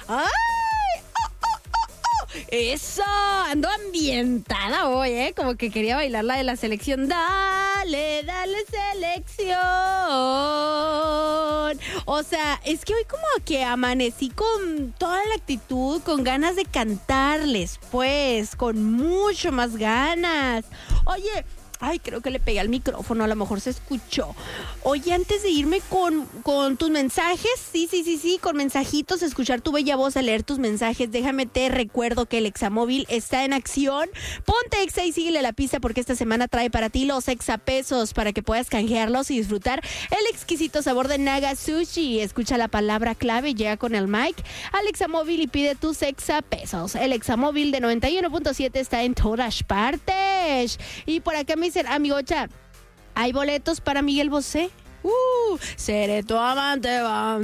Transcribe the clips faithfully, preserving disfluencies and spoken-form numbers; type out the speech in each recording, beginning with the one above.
¡Ay! ¡Oh, oh, oh, oh! ¡Eso! Ando ambientada hoy, ¿eh? Como que quería bailar la de la selección. Dale, dale selección. O sea, es que hoy como que amanecí con toda la actitud, con ganas de cantarles, pues, con mucho más ganas. Oye... Ay, creo que le pegué al micrófono, a lo mejor se escuchó. Oye, antes de irme con, con tus mensajes, sí, sí, sí, sí, con mensajitos, escuchar tu bella voz, a leer tus mensajes, déjame te recuerdo que el Examóvil está en acción. Ponte Exa y síguele la pista porque esta semana trae para ti los exapesos para que puedas canjearlos y disfrutar el exquisito sabor de Naga Sushi. Escucha la palabra clave y llega con el mic al Examóvil y pide tus exapesos. El Examóvil de noventa y uno punto siete está en todas partes. Y por acá me dicen, amigocha, ¿hay boletos para Miguel Bosé? Uh, seré tu amante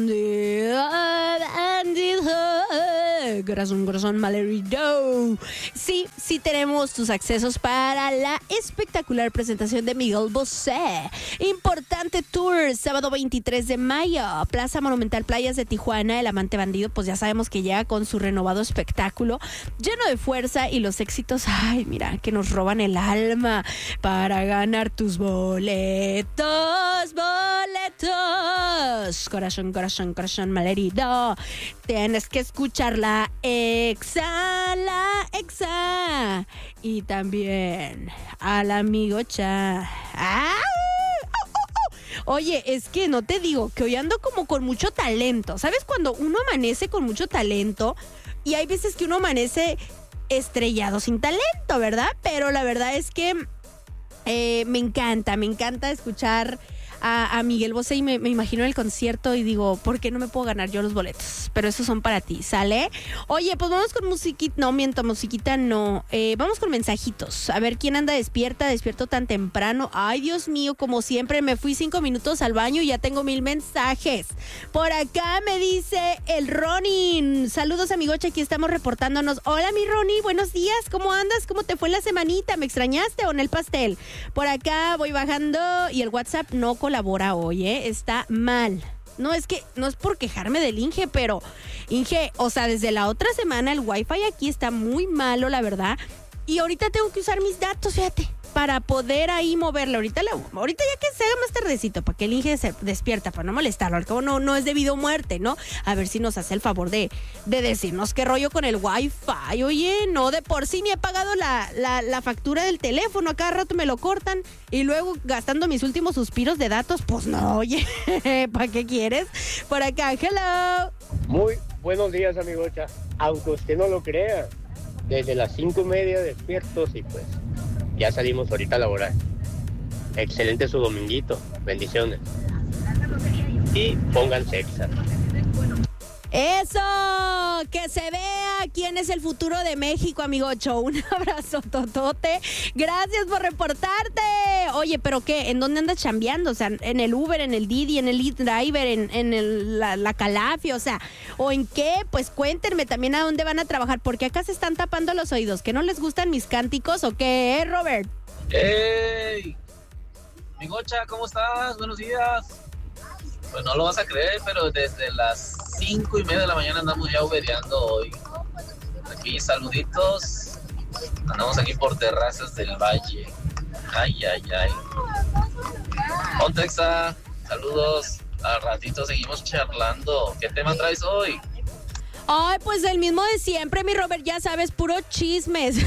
bandida, bandida, corazón, corazón malherido. Sí, sí tenemos tus accesos para la espectacular presentación de Miguel Bosé. Importante tour, sábado veintitrés de mayo, Plaza Monumental Playas de Tijuana. El amante bandido, pues ya sabemos que llega con su renovado espectáculo, lleno de fuerza y los éxitos, ay, mira, que nos roban el alma para ganar tus boletos, boletos. Boletos, corazón, corazón, corazón malherido. Tienes que escuchar la Exa, la Exa. Y también al amigo Cha. ¡Ah! ¡Oh, oh, oh! Oye, es que no te digo que hoy ando como con mucho talento. ¿Sabes cuando uno amanece con mucho talento? Y hay veces que uno amanece estrellado sin talento, ¿verdad? Pero la verdad es que eh, me encanta, me encanta escuchar A, a Miguel Bosé y me, me imagino el concierto y digo, ¿por qué no me puedo ganar yo los boletos? Pero esos son para ti, ¿sale? Oye, pues vamos con musiquita, no, miento, musiquita no, eh, vamos con mensajitos, a ver quién anda despierta, despierto tan temprano. Ay, Dios mío, como siempre, me fui cinco minutos al baño y ya tengo mil mensajes. Por acá me dice el Ronin, saludos amigocha, aquí estamos reportándonos. Hola mi Ronnie, buenos días, ¿cómo andas? ¿Cómo te fue la semanita? ¿Me extrañaste o en el pastel? Por acá voy bajando y el WhatsApp no colabora hoy, ¿eh? Está mal. No, es que no es por quejarme del Inge, pero Inge, o sea, desde la otra semana el wifi aquí está muy malo, la verdad. Y ahorita tengo que usar mis datos, fíjate, para poder ahí moverle. Ahorita, le, ahorita ya que se haga más tardecito, para que el Inge se despierta, para no molestarlo. Al cabo no, no es debido a muerte, ¿no? A ver si nos hace el favor de, de decirnos qué rollo con el wifi. Oye, no, de por sí ni he pagado la, la, la factura del teléfono. A cada rato me lo cortan. Y luego gastando mis últimos suspiros de datos, pues no, oye, ¿para qué quieres? Por acá, hello. Muy buenos días, amigocha. Aunque usted no lo crea, desde las cinco y media despiertos y pues ya salimos ahorita a laborar. Excelente su dominguito. Bendiciones. Y pónganse Exa. ¡Eso! ¡Que se vea quién es el futuro de México, amigocho! Un abrazo totote. Gracias por reportarte. Oye, ¿pero qué? ¿En dónde andas chambeando? O sea, ¿en el Uber, en el Didi, en el eDriver, en, en el, la, la Calafia? O sea, ¿o en qué? Pues cuéntenme también a dónde van a trabajar, porque acá se están tapando los oídos. ¿Que no les gustan mis cánticos o qué, eh, Robert? ¡Ey! Migocha, ¿cómo estás? Buenos días. Pues no lo vas a creer, pero desde las cinco y media de la mañana andamos ya ubereando hoy. Aquí, saluditos. Andamos aquí por terrazas del valle. Ay, ay, ay. Contexa, saludos. Al ratito seguimos charlando. ¿Qué tema traes hoy? Ay, pues el mismo de siempre, mi Robert, ya sabes, puro chismes.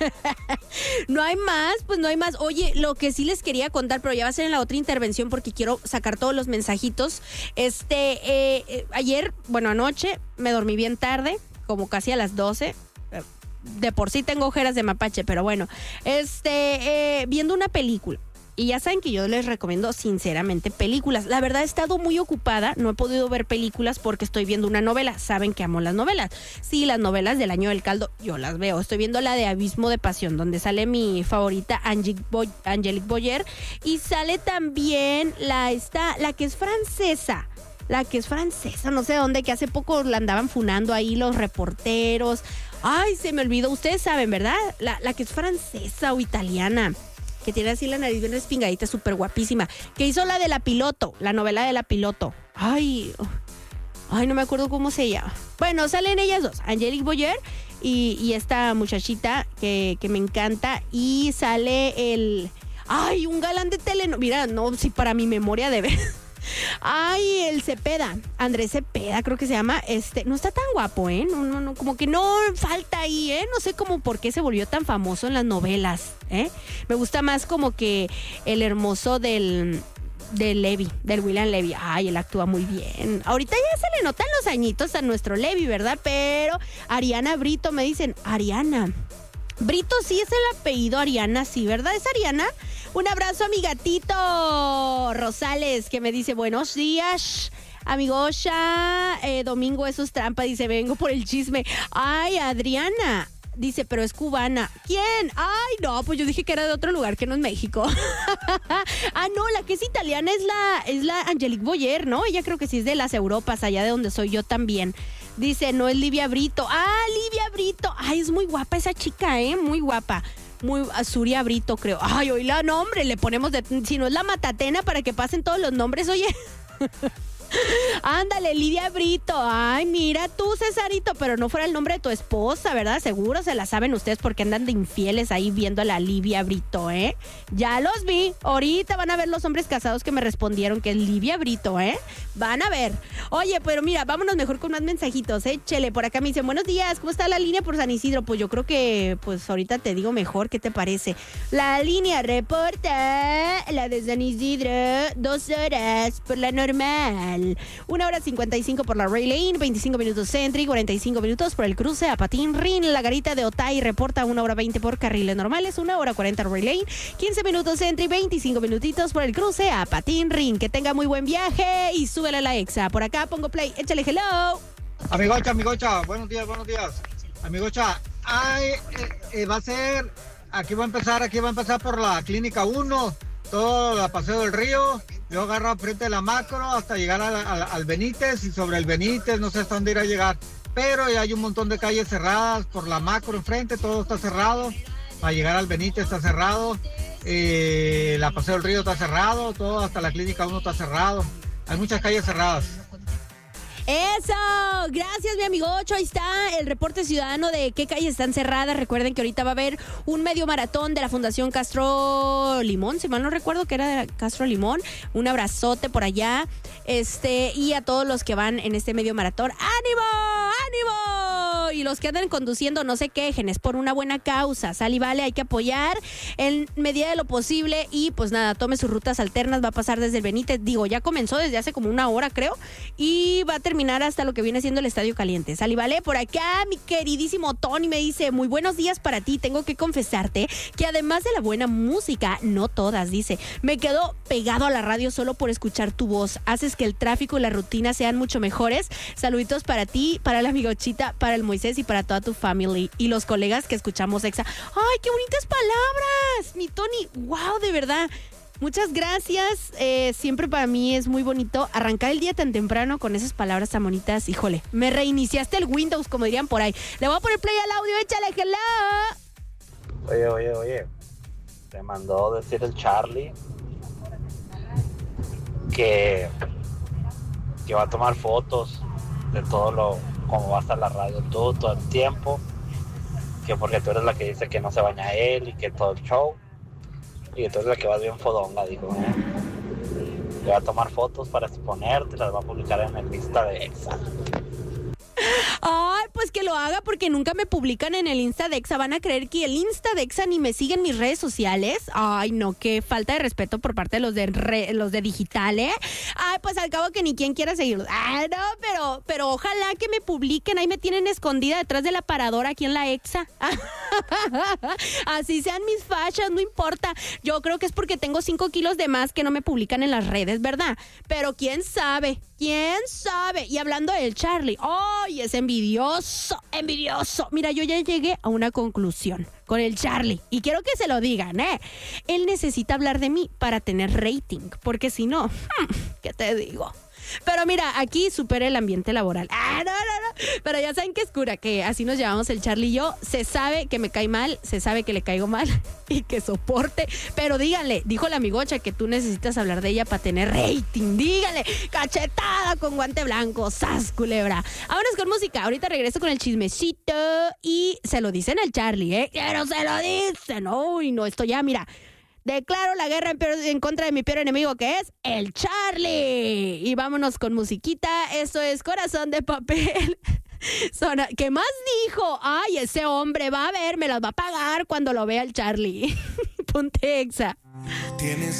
No hay más, pues no hay más. Oye, lo que sí les quería contar, pero ya va a ser en la otra intervención porque quiero sacar todos los mensajitos. Este, eh, eh, ayer, bueno, anoche, me dormí bien tarde, como casi a las doce. De por sí tengo ojeras de mapache, pero bueno. Este, eh, viendo una película. Y ya saben que yo les recomiendo sinceramente películas. La verdad he estado muy ocupada, no he podido ver películas porque estoy viendo una novela. Saben que amo las novelas. Sí, las novelas del Año del Caldo, yo las veo. Estoy viendo la de Abismo de Pasión, donde sale mi favorita Angelique, Boy- Angelique Boyer. Y sale también la, esta, la que es francesa. La que es francesa, no sé dónde, que hace poco la andaban funando ahí los reporteros. Ay, se me olvidó. Ustedes saben, ¿verdad? La, la que es francesa o italiana, que tiene así la nariz bien respingadita, súper guapísima, que hizo la de La Piloto, la novela de La Piloto. Ay, Ay, no me acuerdo cómo se llama. Bueno, salen ellas dos, Angelique Boyer y, y esta muchachita que, que me encanta. Y sale el... Ay, un galán de telenovela. Mira, no, si para mi memoria de ver. Ay, el Cepeda, Andrés Cepeda creo que se llama, este, no está tan guapo, ¿eh? No, no, no, como que no falta ahí, ¿eh? No sé cómo por qué se volvió tan famoso en las novelas, ¿eh? Me gusta más como que el hermoso del, del Levy, del William Levy. Ay, él actúa muy bien. Ahorita ya se le notan los añitos a nuestro Levy, ¿verdad? Pero Ariana Brito, me dicen, Ariana Brito, sí es el apellido Ariana, sí, ¿verdad? ¿Es Ariana? Un abrazo a mi gatito Rosales, que me dice, buenos días, amigocha. Eh, Domingo, eso es trampa, dice, vengo por el chisme. Ay, Adriana, dice, pero es cubana. ¿Quién? Ay, no, pues yo dije que era de otro lugar, que no es México. Ah, no, la que es italiana es la, es la Angelique Boyer, ¿no? Ella creo que sí es de las Europas, allá de donde soy yo también. Dice, no es Livia Brito. Ah, Livia Brito. Ay, es muy guapa esa chica, ¿eh? Muy guapa. Muy Azuria Brito, creo. Ay, oíla, no, hombre, le ponemos de... Si no es la Matatena para que pasen todos los nombres, oye. Ándale, Lidia Brito. Ay, mira tú, Cesarito, pero no fuera el nombre de tu esposa, ¿verdad? Seguro se la saben ustedes porque andan de infieles ahí viendo a la Livia Brito, ¿eh? Ya los vi. Ahorita van a ver los hombres casados que me respondieron que es Livia Brito, ¿eh? Van a ver. Oye, pero mira, vámonos mejor con más mensajitos, ¿eh? Chele, por acá me dicen, buenos días, ¿cómo está la línea por San Isidro? Pues yo creo que, pues ahorita te digo mejor, ¿qué te parece? La línea reporta, la de San Isidro, dos horas por la normal. Una hora cincuenta y cinco por la Ray Lane, veinticinco minutos Centri, cuarenta y cinco minutos por el cruce a Patín Rin. La Garita de Otay reporta una hora veinte por carriles normales, una hora cuarenta Ray Lane, quince minutos Centri, veinticinco minutitos por el cruce a Patín Rin. Que tenga muy buen viaje y súbele a la Exa. Por acá pongo play, échale hello. Amigocha, amigocha, buenos días, buenos días. Amigocha, ay, eh, eh, va a ser, aquí va a empezar, aquí va a empezar por la Clínica uno, todo la Paseo del Río. Yo agarro frente de la Macro hasta llegar a la, a, al Benítez, y sobre el Benítez no sé hasta dónde ir a llegar, pero ya hay un montón de calles cerradas por la Macro enfrente, todo está cerrado. Para llegar al Benítez está cerrado, eh, la Paseo del Río está cerrado, todo hasta la Clínica uno está cerrado. Hay muchas calles cerradas. ¡Eso! Gracias, mi amigo Ocho. Ahí está el reporte ciudadano de qué calles están cerradas. Recuerden que ahorita va a haber un medio maratón de la Fundación Castro Limón, si mal no recuerdo que era de Castro Limón. Un abrazote por allá. Este, y a todos los que van en este medio maratón, ¡ánimo! ¡Ánimo! Y los que andan conduciendo, no se quejen, es por una buena causa. Sal y vale, hay que apoyar en medida de lo posible. Y pues nada, tome sus rutas alternas. Va a pasar desde el Benítez, digo, ya comenzó desde hace como una hora, creo. Y va a terminar hasta lo que viene siendo el Estadio Caliente. Sal y vale, por acá mi queridísimo Tony me dice, muy buenos días para ti. Tengo que confesarte que además de la buena música, no todas, dice, me quedo pegado a la radio solo por escuchar tu voz. Haces que el tráfico y la rutina sean mucho mejores. Saluditos para ti, para la amigochita, para el Moisés y para toda tu family y los colegas que escuchamos Exa. ¡Ay, qué bonitas palabras! Mi Tony, wow, de verdad. Muchas gracias. Eh, siempre para mí es muy bonito arrancar el día tan temprano con esas palabras tan bonitas. Híjole, me reiniciaste el Windows, como dirían por ahí. Le voy a poner play al audio, échale, hello. Oye, oye, oye. Te mandó decir el Charlie que, que va a tomar fotos de todo lo, cómo va a estar la radio, todo, todo el tiempo. Que porque tú eres la que dice que no se baña él y que todo el show. Y entonces la que va bien fodonga, dijo, ¿eh? Le va a tomar fotos para exponerte, las va a publicar en el Insta de Exa. Ay, pues que lo haga porque nunca me publican en el Insta de Exa. Van a creer que el Insta de Exa ni me sigue en mis redes sociales. Ay, no, qué falta de respeto por parte de los de re, los de digital, ¿eh? Ay, pues al cabo que ni quien quiera seguirlos. Ay, no, pero, pero ojalá que me publiquen. Ahí me tienen escondida detrás del aparador aquí en la Exa. Así sean mis fachas, no importa. Yo creo que es porque tengo cinco kilos de más que no me publican en las redes, ¿verdad? Pero quién sabe, quién sabe. Y hablando del Charlie, ¡ay, es envidioso, envidioso! Mira, yo ya llegué a una conclusión con el Charlie. Y quiero que se lo digan, ¿eh? Él necesita hablar de mí para tener rating. Porque si no, ¿qué te digo? Pero mira, aquí supera el ambiente laboral. Ah, no, no, no. Pero ya saben que es cura, que así nos llevamos el Charlie y yo. Se sabe que me cae mal, se sabe que le caigo mal y que soporte. Pero díganle, dijo la amigocha que tú necesitas hablar de ella para tener rating. Díganle, cachetada con guante blanco, sas culebra. Vámonos con música. Ahorita regreso con el chismecito y se lo dicen al Charlie, ¿eh? Pero se lo dicen. Uy, no, esto ya, mira. Declaro la guerra en, peor, en contra de mi peor enemigo, que es el Charlie. Y vámonos con musiquita. Esto es Corazón de Papel. Zona, ¿qué más dijo? Ay, ese hombre va a ver, me las va a pagar cuando lo vea el Charlie. Ponte Exa.